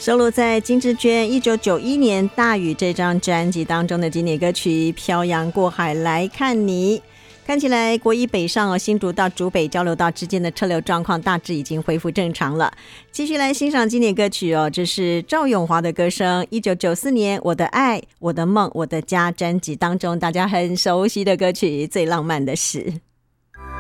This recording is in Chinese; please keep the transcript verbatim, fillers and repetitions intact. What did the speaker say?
收录在金志娟一九九一年《大雨》这张专辑当中的经典歌曲《漂洋过海来看你》。看起来国一北上哦，新竹到竹北交流道之间的车流状况大致已经恢复正常了。继续来欣赏经典歌曲哦，这是赵咏华的歌声，一九九四年《我的爱我的梦我的家》专辑当中大家很熟悉的歌曲《最浪漫的事》。